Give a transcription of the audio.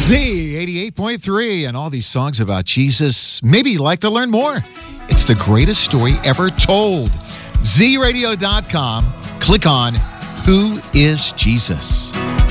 Z 88.3 and all these songs about Jesus. Maybe you'd like to learn more. It's the greatest story ever told. ZRadio.com. Click on Who is Jesus?